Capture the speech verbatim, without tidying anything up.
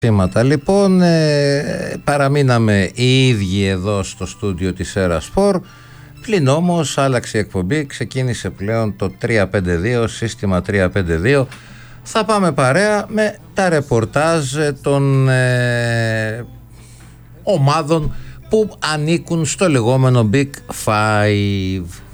Λοιπόν, ε, παραμείναμε οι ίδιοι εδώ στο στούντιο της Έρα-Σπορ, πλην όμως άλλαξε η εκπομπή, ξεκίνησε πλέον το τρία πέντε δύο, σύστημα τρία πέντε δύο. Θα πάμε παρέα με τα ρεπορτάζ των ε, ομάδων που ανήκουν στο λεγόμενο Big Five.